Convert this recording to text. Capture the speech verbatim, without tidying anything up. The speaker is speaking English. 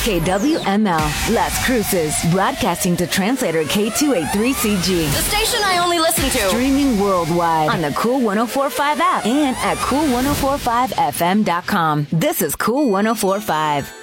K W M L, Las Cruces, broadcasting to translator K two eighty-three C G. The station I only listen to. Streaming worldwide on the Cool one oh four point five app and at cool ten forty-five f m dot com. This is Cool one oh four point five.